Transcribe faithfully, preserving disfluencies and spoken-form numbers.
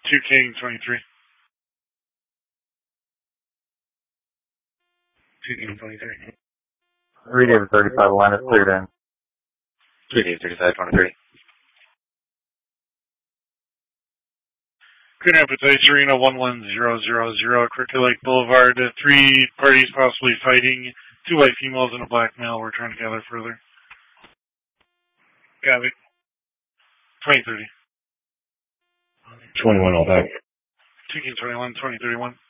two King twenty-three. two King twenty-three. three David thirty-five, line is cleared in. three David thirty-five, twenty-three. Grand Rapids, Serena one one zero zero zero, Cricket Lake Boulevard. Uh, three parties possibly fighting. Two white females and a black male. We're trying to gather further. Got it. twenty thirty. twenty-one, all back. two King twenty-one, twenty thirty-one.